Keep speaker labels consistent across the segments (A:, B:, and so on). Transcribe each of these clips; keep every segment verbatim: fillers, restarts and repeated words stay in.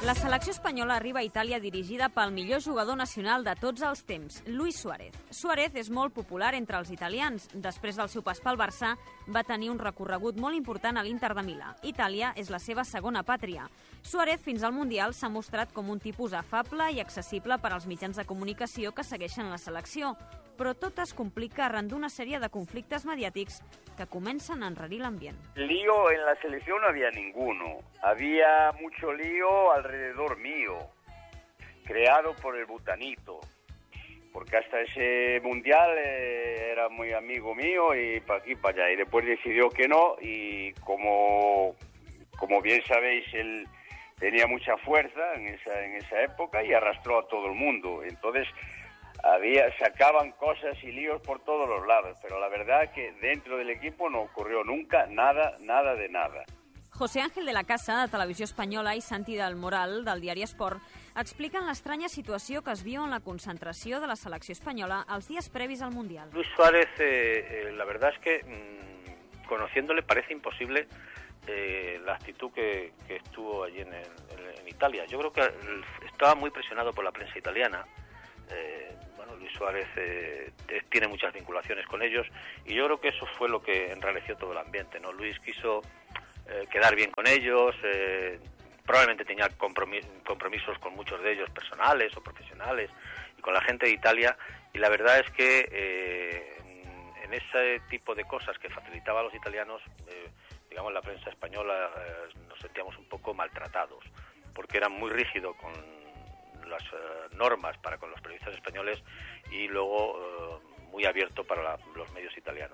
A: La selecció espanyola arriba a Itàlia dirigida pel millor jugador nacional de tots els temps, Luis Suárez. Suárez és molt popular entre els italians. Després del seu pas pel Barça, va tenir un recorregut molt important a l'Inter de Milà. Itàlia és la seva segona pàtria. Suárez, fins al Mundial, s'ha mostrat com un tipus afable i accessible per als mitjans de comunicació que segueixen la selecció. Però tot es complica arran d'una sèrie de conflictes mediàtics que comencen a enrarir l'ambient.
B: Lío en la selección no había ninguno. Había mucho lío alrededor mío, creado por el Butanito. Porque hasta ese mundial eh, era muy amigo mío y para aquí para allá. Y después decidió que no y como, como bien sabéis, él tenía mucha fuerza en esa, en esa época y arrastró a todo el mundo. Entonces había sacaban cosas y líos por todos los lados, pero la verdad que dentro del equipo no ocurrió nunca nada, nada de nada.
A: José Ángel de la Casa, de Televisió Espanyola, i Santi del Moral, del diari Esport, expliquen l'estranya situació que es viu en la concentració de la selecció espanyola els dies previs al Mundial.
C: Luis Suárez, eh, eh, la verdad es que mmm, conociéndole parece imposible eh, la actitud que, que estuvo allí en, en, en Italia. Yo creo que estaba muy presionado por la prensa italiana. Eh, bueno, Luis Suárez eh, tiene muchas vinculaciones con ellos y yo creo que eso fue lo que enrareció todo el ambiente, ¿no? Luis quiso eh, quedar bien con ellos, eh, probablemente tenía compromis compromisos con muchos de ellos personales o profesionales y con la gente de Italia, y la verdad es que eh, en, en ese tipo de cosas que facilitaba a los italianos, eh, digamos, la prensa española eh, nos sentíamos un poco maltratados porque era muy rígido con las uh, normas para con los periodistas españoles y luego uh, muy abierto para la, los medios italianos.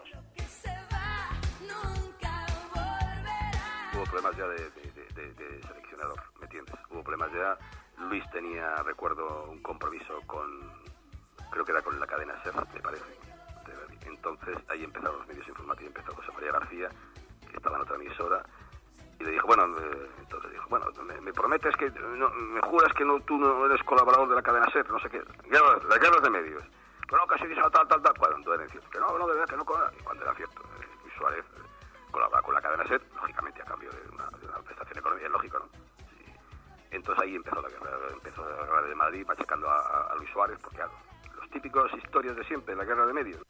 D: Hubo problemas ya de, de, de, de seleccionador, ¿me entiendes? Hubo problemas ya. Luis tenía, recuerdo, un compromiso con, creo que era con la cadena SER, me parece. Entonces ahí empezaron los medios informativos, empezó José María García, que estaba en otra emisora, y le dijo, bueno, eh, entonces dijo, bueno, me, me prometes que, no, me juras que no, tú no eres colaborador de la cadena SER, no sé qué, guerras, las guerras de medios. Pero no, casi dice tal, tal, tal, cuando era cierto, que no, no, de verdad, que no, y cuando era cierto, eh, Luis Suárez eh, colaboraba con la cadena SER, lógicamente a cambio de una, de una prestación económica, es lógico, ¿no? Sí. Entonces ahí empezó la guerra, empezó la guerra de Madrid machacando a, a Luis Suárez, porque claro, los típicos historias de siempre, la guerra de medios.